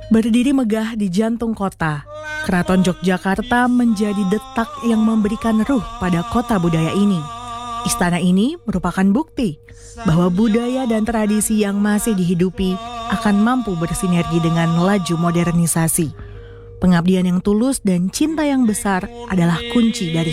Berdiri megah di jantung kota, Keraton Yogyakarta menjadi detak yang memberikan ruh pada kota budaya ini. Istana ini merupakan bukti bahwa budaya dan tradisi yang masih dihidupi akan mampu bersinergi dengan laju modernisasi. Pengabdian yang tulus dan cinta yang besar adalah kunci dari